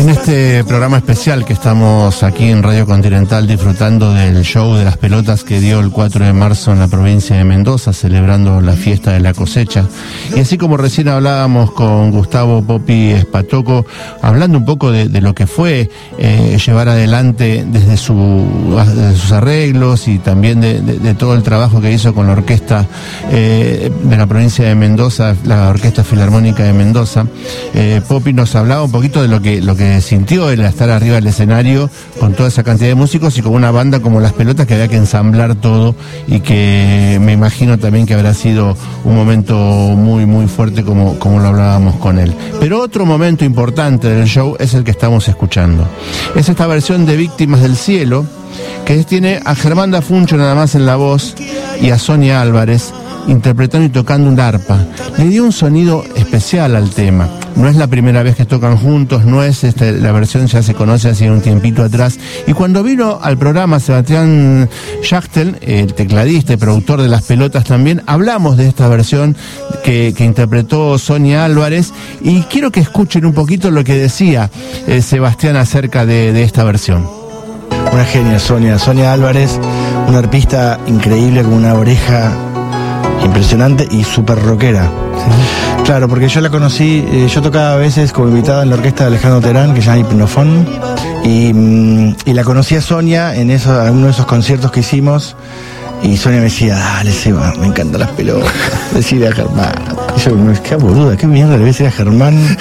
este programa especial que estamos aquí en Radio Continental disfrutando del show de las pelotas que dio el 4 de marzo en la provincia de Mendoza, celebrando la fiesta de la cosecha. Y así como recién hablábamos con Gustavo Popi Espatoco, hablando un poco de lo que fue llevar adelante desde sus arreglos y también de todo el trabajo que hizo con la orquesta de la provincia de Mendoza, la Orquesta Filarmónica de Mendoza. Popi nos hablaba un poquito de lo que sintió el estar arriba del escenario con toda esa cantidad de músicos y con una banda como Las Pelotas que había que ensamblar todo, y que me imagino también que habrá sido un momento muy muy fuerte como lo hablábamos con él. Pero otro momento importante del show es el que estamos escuchando. Es esta versión de Víctimas del Cielo, que tiene a Germán Dafuncho nada más en la voz y a Sonia Álvarez interpretando y tocando un arpa. Le dio un sonido especial al tema. No es la primera vez que tocan juntos, no es la versión ya se conoce hace un tiempito atrás. Y cuando vino al programa Sebastián Schachtel, el tecladista y productor de Las Pelotas también, hablamos de esta versión que interpretó Sonia Álvarez, y quiero que escuchen un poquito lo que decía Sebastián acerca de esta versión. Una genia, Sonia Álvarez, una arpista increíble con una oreja impresionante y súper rockera. ¿Sí? Claro, porque yo la conocí, yo tocaba a veces como invitada en la orquesta de Alejandro Terán, que se llama Hipnofón, y la conocí a Sonia en uno de esos conciertos que hicimos, y Sonia me decía, dale Seba, me encantan las pelotas, decirle a Germán. Y yo, qué boluda, qué mierda le voy a decir a Germán.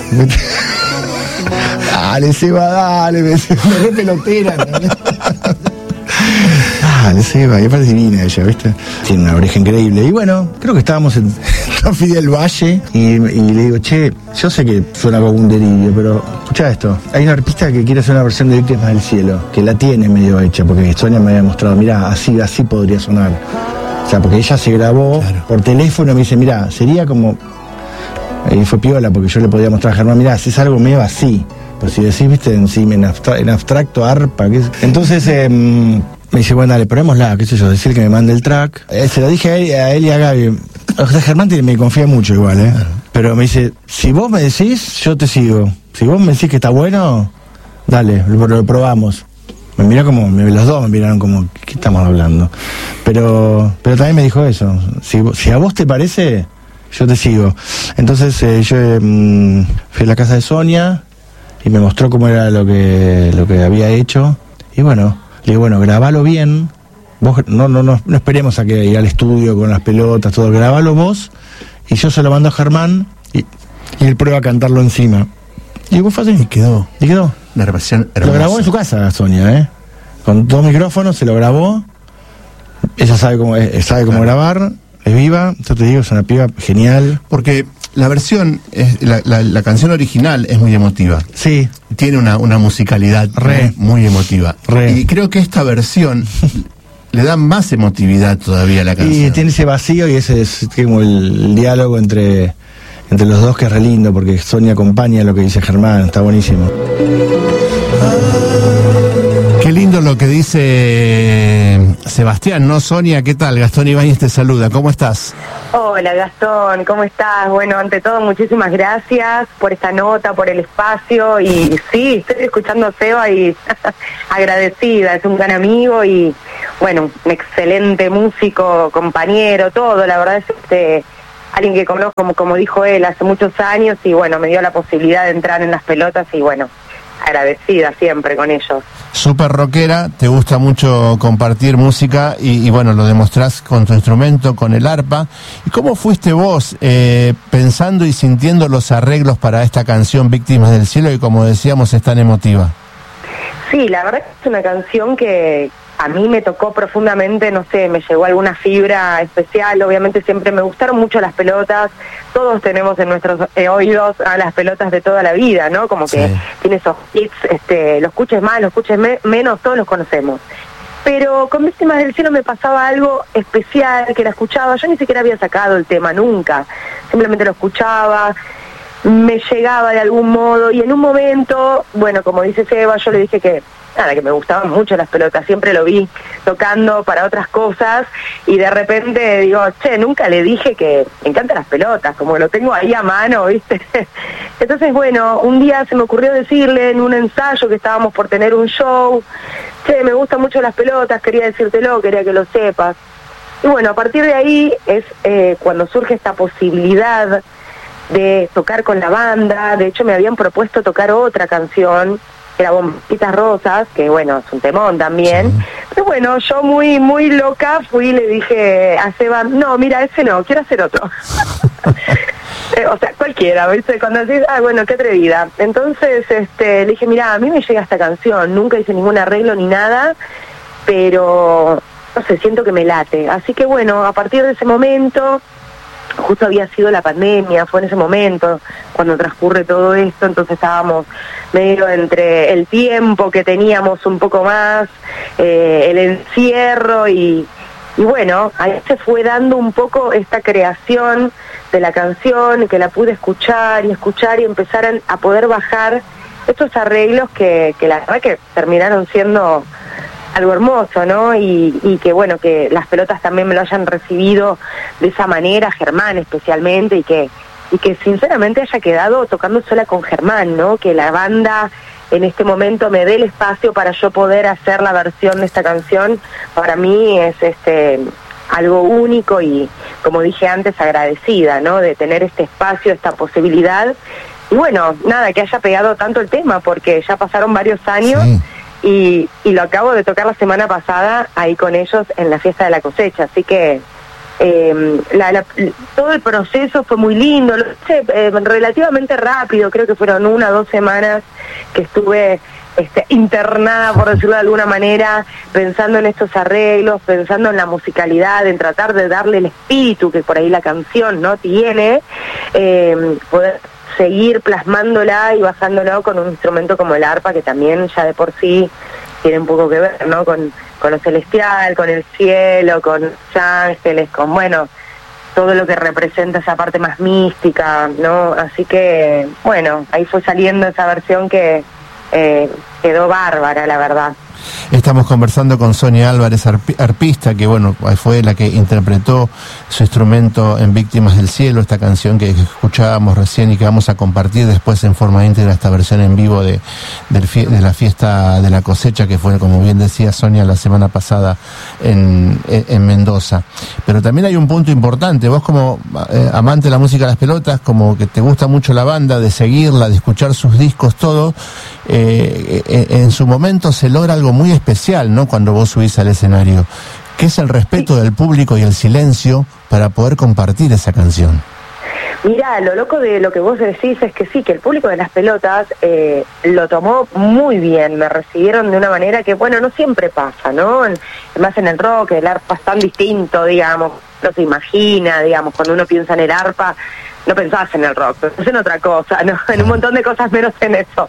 Dale Seba, dale, me re pelotera. Dale Seba, y aparte divina ella, ¿viste? Tiene una oreja increíble. Y bueno, creo que estábamos en Tafí del Valle y le digo, che, yo sé que suena como un delirio, pero escuchá esto. Hay una artista que quiere hacer una versión de Víctimas del Cielo, que la tiene medio hecha, porque Sonia me había mostrado, mirá, así podría sonar. O sea, porque ella se grabó por teléfono y me dice, mirá, sería como... Y fue piola, porque yo le podía mostrar a Germán, mirá, es algo medio así. Pues si decís, viste, en abstracto, arpa, ¿qué es? Entonces me dice, bueno, dale, probémosla, qué sé yo, decir que me mande el track. Se lo dije a él y a Gaby. O sea, Germán me confía mucho igual, Pero me dice, si vos me decís, yo te sigo. Si vos me decís que está bueno, dale, lo probamos. Me miró como, los dos me miraron como, ¿qué estamos hablando? Pero también me dijo eso, si a vos te parece, yo te sigo. Entonces yo fui a la casa de Sonia y me mostró cómo era lo que había hecho. Y bueno, le digo, bueno, grabalo bien. Vos no esperemos a que ir al estudio con las pelotas, todo. Grabalo vos. Y yo se lo mando a Germán y él prueba a cantarlo encima. Y fue fácil. Y quedó. Una versión hermosa. Lo grabó en su casa, Sonia, con 2 micrófonos, se lo grabó. Ella sabe cómo grabar. Es viva, yo te digo, es una piba genial. Porque la versión, la canción original es muy emotiva. Sí. Tiene una musicalidad muy emotiva. Y creo que esta versión le da más emotividad todavía a la canción. Y tiene ese vacío, y ese es como el diálogo entre los dos, que es re lindo, porque Sonia acompaña lo que dice Germán, está buenísimo. Qué lindo lo que dice Sebastián, ¿no, Sonia? ¿Qué tal? Gastón Ibáñez te saluda, ¿cómo estás? Hola Gastón, ¿cómo estás? Bueno, ante todo muchísimas gracias por esta nota, por el espacio, y sí, estoy escuchando a Seba y agradecida, es un gran amigo y bueno, un excelente músico, compañero, todo, la verdad es alguien que conozco, como dijo él, hace muchos años, y bueno, me dio la posibilidad de entrar en Las Pelotas y bueno, agradecida siempre con ellos. Súper rockera, te gusta mucho compartir música y bueno, lo demostrás con tu instrumento, con el arpa. ¿Y cómo fuiste vos pensando y sintiendo los arreglos para esta canción Víctimas del Cielo, y como decíamos es tan emotiva? Sí, la verdad es una canción que a mí me tocó profundamente, no sé, me llegó alguna fibra especial. Obviamente siempre me gustaron mucho las pelotas, todos tenemos en nuestros oídos a las pelotas de toda la vida, ¿no? Como que tiene esos hits, lo escuches más, lo escuches menos, todos los conocemos. Pero con Víctimas del Cielo me pasaba algo especial, que la escuchaba, yo ni siquiera había sacado el tema nunca, simplemente lo escuchaba, me llegaba de algún modo, y en un momento, bueno, como dice Seba, yo le dije que nada, que me gustaban mucho las pelotas, siempre lo vi tocando para otras cosas, y de repente digo, che, nunca le dije que me encantan las pelotas, como lo tengo ahí a mano, ¿viste? Entonces, bueno, un día se me ocurrió decirle en un ensayo que estábamos por tener un show, che, me gustan mucho las pelotas, quería decírtelo, quería que lo sepas. Y bueno, a partir de ahí es cuando surge esta posibilidad de tocar con la banda. De hecho, me habían propuesto tocar otra canción, que era Bombitas Rosas, que bueno, es un temón también. Sí. Pero bueno, yo muy loca fui y le dije a Seba, no, mira, ese no, quiero hacer otro. O sea, cualquiera, ¿viste? Cuando decís, bueno, qué atrevida. Entonces, le dije, mira, a mí me llega esta canción, nunca hice ningún arreglo ni nada, pero, no sé, siento que me late. Así que bueno, a partir de ese momento, justo había sido la pandemia, fue en ese momento cuando transcurre todo esto, entonces estábamos medio entre el tiempo que teníamos un poco más, el encierro y bueno, ahí se fue dando un poco esta creación de la canción, que la pude escuchar y empezaran a poder bajar estos arreglos que la verdad que terminaron siendo algo hermoso, ¿no? Y que bueno, que las pelotas también me lo hayan recibido de esa manera, Germán especialmente, y que sinceramente haya quedado tocando sola con Germán, ¿no? Que la banda en este momento me dé el espacio para yo poder hacer la versión de esta canción, para mí es algo único y, como dije antes, agradecida, ¿no? De tener este espacio, esta posibilidad. Y bueno, nada, que haya pegado tanto el tema, porque ya pasaron varios años. Sí. Y lo acabo de tocar la semana pasada ahí con ellos en la fiesta de la cosecha, así que todo el proceso fue muy lindo, lo hice relativamente rápido, creo que fueron 1 o 2 semanas que estuve internada, por decirlo de alguna manera, pensando en estos arreglos, pensando en la musicalidad, en tratar de darle el espíritu que por ahí la canción no tiene, poder seguir plasmándola y bajándolo con un instrumento como el arpa, que también ya de por sí tiene un poco que ver, ¿no? Con lo celestial, con el cielo, con los ángeles, con, bueno, todo lo que representa esa parte más mística, ¿no? Así que, bueno, ahí fue saliendo esa versión que quedó bárbara, la verdad. Estamos conversando con Sonia Álvarez, arpista, que bueno, fue la que interpretó su instrumento en Víctimas del Cielo, esta canción que escuchábamos recién y que vamos a compartir después en forma íntegra, esta versión en vivo de la fiesta de la cosecha, que fue, como bien decía Sonia, la semana pasada en Mendoza. Pero también hay un punto importante, vos como amante de la música de las pelotas, como que te gusta mucho la banda, de seguirla, de escuchar sus discos, todo, en su momento se logra algo muy especial, ¿no? Cuando vos subís al escenario, que es el respeto del público y el silencio para poder compartir esa canción. Mirá, lo loco de lo que vos decís es que sí, que el público de las pelotas lo tomó muy bien, me recibieron de una manera que, bueno, no siempre pasa, ¿no? Más en el rock, el arpa es tan distinto, digamos, no se imagina, digamos, cuando uno piensa en el arpa, no pensás en el rock, pensás en otra cosa, ¿no? En un montón de cosas menos en eso.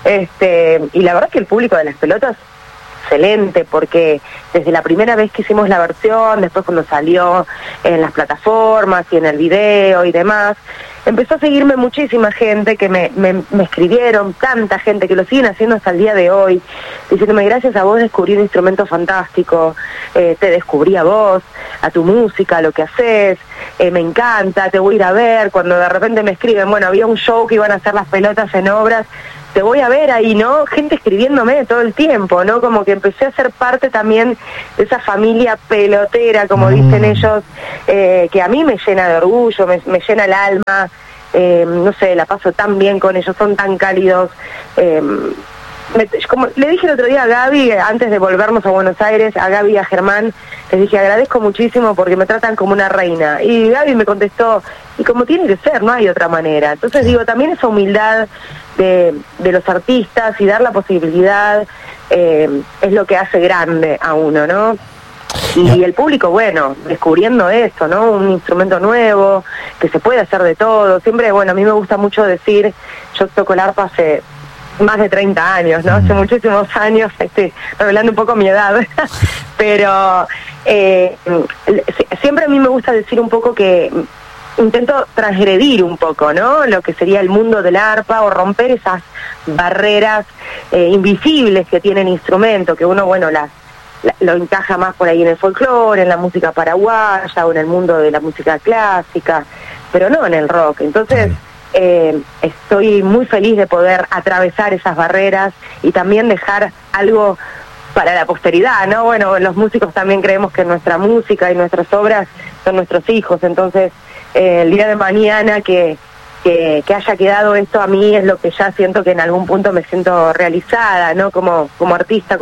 Y la verdad es que el público de las pelotas, excelente, porque desde la primera vez que hicimos la versión, después cuando salió en las plataformas y en el video y demás, empezó a seguirme muchísima gente que me escribieron, tanta gente que lo siguen haciendo hasta el día de hoy, diciéndome, gracias a vos descubrí un instrumento fantástico, te descubrí a vos, a tu música, a lo que haces, me encanta, te voy a ir a ver. Cuando de repente me escriben, bueno, había un show que iban a hacer las pelotas en Obras, te voy a ver ahí, ¿no? Gente escribiéndome todo el tiempo, ¿no? Como que empecé a ser parte también de esa familia pelotera, como dicen ellos, que a mí me llena de orgullo, me llena el alma, no sé, la paso tan bien con ellos, son tan cálidos. Como le dije el otro día a Gaby, antes de volvernos a Buenos Aires, a Gaby y a Germán, les dije, agradezco muchísimo porque me tratan como una reina. Y Gaby me contestó, y como tiene que ser, no hay otra manera. Entonces digo, también esa humildad de los artistas y dar la posibilidad es lo que hace grande a uno, ¿no? Y el público, bueno, descubriendo eso, ¿no? Un instrumento nuevo, que se puede hacer de todo. Siempre, bueno, a mí me gusta mucho decir, yo toco el arpa hace más de 30 años, ¿no? Hace muchísimos años, revelando un poco mi edad, pero siempre a mí me gusta decir un poco que intento transgredir un poco, ¿no? Lo que sería el mundo del arpa o romper esas barreras invisibles que tienen instrumento, que uno, bueno, lo encaja más por ahí en el folclore, en la música paraguaya o en el mundo de la música clásica, pero no en el rock. Entonces estoy muy feliz de poder atravesar esas barreras y también dejar algo para la posteridad, ¿no? Bueno, los músicos también creemos que nuestra música y nuestras obras son nuestros hijos, entonces el día de mañana que haya quedado esto a mí es lo que ya siento que en algún punto me siento realizada, ¿no? Como artista,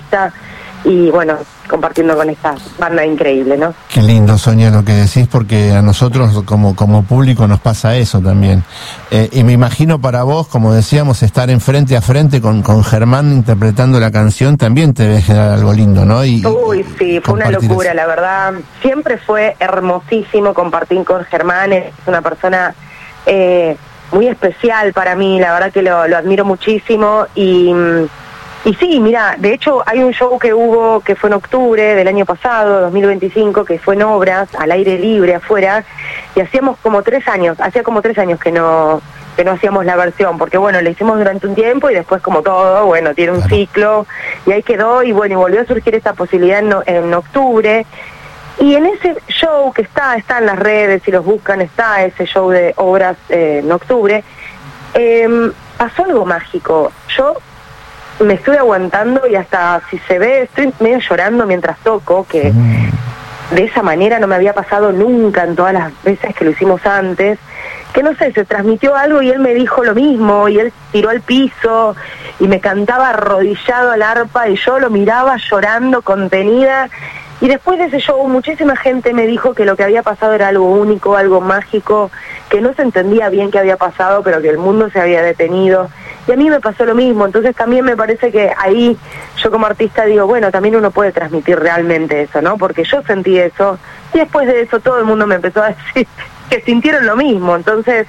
y bueno, compartiendo con esta banda increíble, ¿no? Qué lindo, Sonia, lo que decís, porque a nosotros como público nos pasa eso también. Y me imagino para vos, como decíamos, estar en frente a frente con Germán interpretando la canción también te debe generar algo lindo, ¿no? Uy, sí, fue una locura, eso. La verdad. Siempre fue hermosísimo compartir con Germán, es una persona muy especial para mí, la verdad que lo admiro muchísimo y sí, mira, de hecho hay un show que fue en octubre del año pasado, 2025, que fue en Obras, al aire libre, afuera, y hacíamos como 3 años que no hacíamos la versión, porque bueno, la hicimos durante un tiempo y después como todo, bueno, tiene un ciclo, y ahí quedó, y bueno, y volvió a surgir esta posibilidad en octubre, y en ese show que está en las redes, si los buscan, está ese show de Obras en octubre, pasó algo mágico. Yo me estoy aguantando y hasta si se ve, estoy medio llorando mientras toco, que de esa manera no me había pasado nunca en todas las veces que lo hicimos antes, que no sé, se transmitió algo y él me dijo lo mismo, y él tiró al piso y me cantaba arrodillado al arpa y yo lo miraba llorando, contenida, y después de ese show muchísima gente me dijo que lo que había pasado era algo único, algo mágico, que no se entendía bien qué había pasado, pero que el mundo se había detenido. Y a mí me pasó lo mismo, entonces también me parece que ahí yo como artista digo, bueno, también uno puede transmitir realmente eso, ¿no? Porque yo sentí eso, y después de eso todo el mundo me empezó a decir que sintieron lo mismo, entonces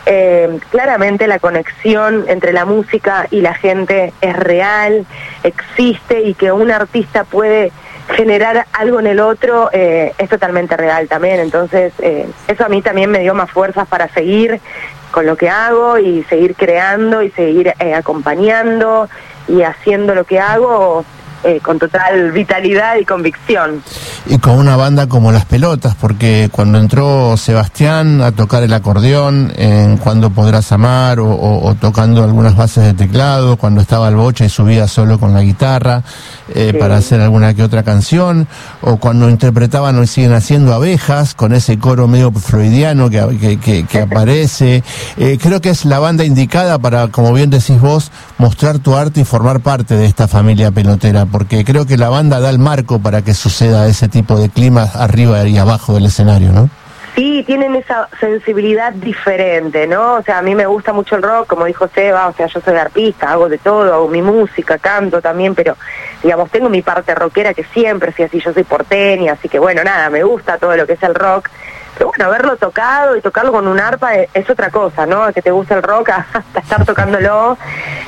claramente la conexión entre la música y la gente es real, existe, y que un artista puede generar algo en el otro es totalmente real también, entonces eso a mí también me dio más fuerzas para seguir con lo que hago y seguir creando y seguir acompañando y haciendo lo que hago con total vitalidad y convicción. Y con una banda como Las Pelotas, porque cuando entró Sebastián a tocar el acordeón en Cuándo Podrás Amar o tocando algunas bases de teclado, cuando estaba el Bocha y subía solo con la guitarra para hacer alguna que otra canción, o cuando interpretaban o siguen haciendo Abejas con ese coro medio freudiano que aparece, creo que es la banda indicada para, como bien decís vos, mostrar tu arte y formar parte de esta familia pelotera, porque creo que la banda da el marco para que suceda ese tipo de clima arriba y abajo del escenario, ¿no? Sí, tienen esa sensibilidad diferente, ¿no? O sea, a mí me gusta mucho el rock, como dijo Seba, o sea, yo soy artista, hago de todo, hago mi música, canto también, pero, digamos, tengo mi parte rockera que siempre fui así, yo soy porteña, así que, bueno, nada, me gusta todo lo que es el rock, pero bueno, haberlo tocado y tocarlo con un arpa es otra cosa, ¿no? Que te gusta el rock hasta estar tocándolo,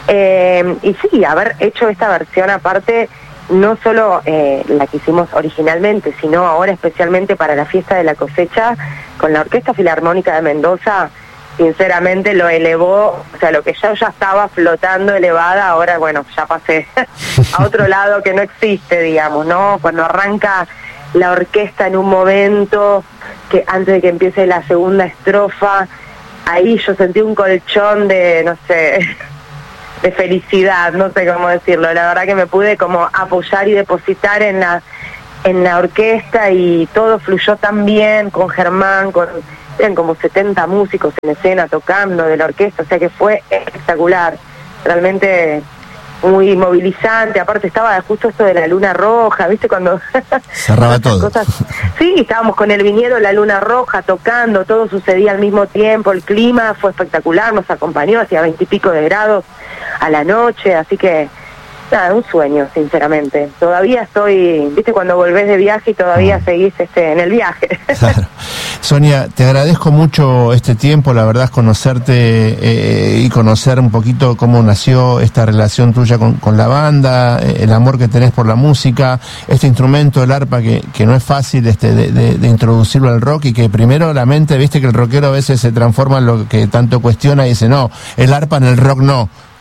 y sí, haber hecho esta versión aparte, no solo la que hicimos originalmente, sino ahora especialmente para la fiesta de la cosecha, con la Orquesta Filarmónica de Mendoza, sinceramente lo elevó, o sea, lo que ya estaba flotando elevada, ahora, bueno, ya pasé a otro lado que no existe, digamos, ¿no? Cuando arranca la orquesta en un momento, que antes de que empiece la segunda estrofa, ahí yo sentí un colchón de, no sé, de felicidad, no sé cómo decirlo, la verdad que me pude como apoyar y depositar en la orquesta y todo fluyó tan bien con Germán, eran como 70 músicos en escena tocando de la orquesta, o sea que fue espectacular, realmente muy movilizante, aparte estaba justo esto de la luna roja, ¿viste? Cuando cerraba todo. Sí, estábamos con el viñedo, la luna roja, tocando, todo sucedía al mismo tiempo, el clima fue espectacular, nos acompañó, hacía 20 y pico de grados a la noche, así que nada, un sueño, sinceramente. Todavía estoy, ¿viste? Cuando volvés de viaje y todavía seguís en el viaje. Claro. Sonia, te agradezco mucho este tiempo, la verdad es conocerte y conocer un poquito cómo nació esta relación tuya con la banda, el amor que tenés por la música, este instrumento, el arpa, que no es fácil de introducirlo al rock y que primero la mente, viste que el rockero a veces se transforma en lo que tanto cuestiona y dice, no, el arpa en el rock no.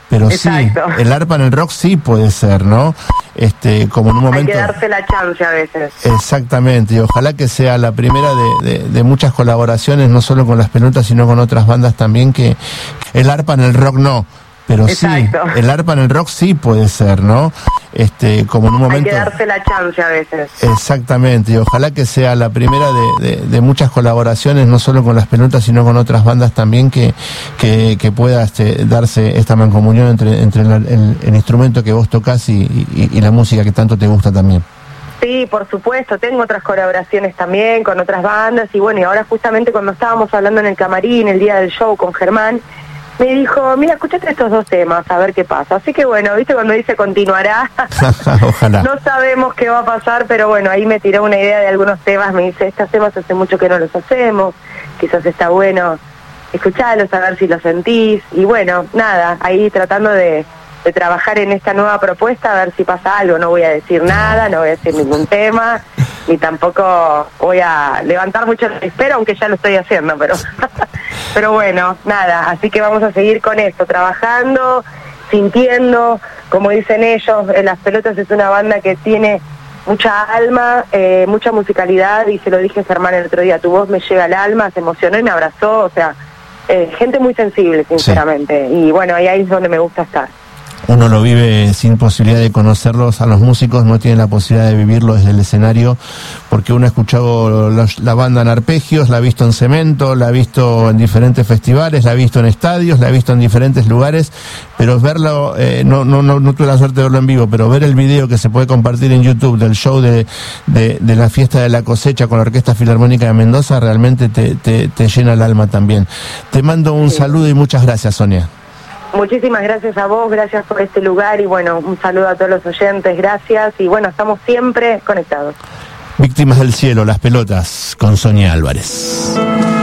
pero Exacto. sí, el arpa en el rock sí puede ser, ¿no? Como en un momento... Hay que darse la chance a veces. Exactamente, y ojalá que sea la primera de muchas colaboraciones, no solo con las pelotas, sino con otras bandas también, que el arpa en el rock no, pero Exacto. sí, el arpa en el rock sí puede ser, ¿no? Como en un momento... Hay que darse la chance a veces. Exactamente, y ojalá que sea la primera de muchas colaboraciones, no solo con las pelotas, sino con otras bandas también, que pueda darse esta mancomunión entre el instrumento que vos tocás y la música que tanto te gusta también. Sí, por supuesto, tengo otras colaboraciones también con otras bandas, y bueno, y ahora justamente cuando estábamos hablando en el camarín, el día del show con Germán, me dijo, mira, escuchate estos 2 temas, a ver qué pasa. Así que bueno, viste cuando dice continuará, Ojalá. No sabemos qué va a pasar, pero bueno, ahí me tiró una idea de algunos temas, me dice, estos temas hace mucho que no los hacemos, quizás está bueno escucharlos, a ver si los sentís, y bueno, nada, ahí tratando de trabajar en esta nueva propuesta, a ver si pasa algo. No voy a decir nada, no voy a decir ningún tema, ni tampoco voy a levantar mucho el espero, aunque ya lo estoy haciendo, pero bueno, nada, así que vamos a seguir con esto, trabajando, sintiendo, como dicen ellos, Las Pelotas es una banda que tiene mucha alma, mucha musicalidad, y se lo dije a Germán el otro día, tu voz me llega al alma, se emocionó y me abrazó, o sea, gente muy sensible, sinceramente, sí. Y bueno, ahí es donde me gusta estar. Uno lo vive sin posibilidad de conocerlos, a los músicos no tienen la posibilidad de vivirlo desde el escenario, porque uno ha escuchado la banda en arpegios, la ha visto en cemento, la ha visto en diferentes festivales, la ha visto en estadios, la ha visto en diferentes lugares, pero verlo, no tuve la suerte de verlo en vivo, pero ver el video que se puede compartir en YouTube del show de la fiesta de la cosecha con la Orquesta Filarmónica de Mendoza, realmente te llena el alma también. Te mando un saludo y muchas gracias, Sonia. Muchísimas gracias a vos, gracias por este lugar, y bueno, un saludo a todos los oyentes, gracias, y bueno, estamos siempre conectados. Víctimas del cielo, Las Pelotas, con Sonia Álvarez.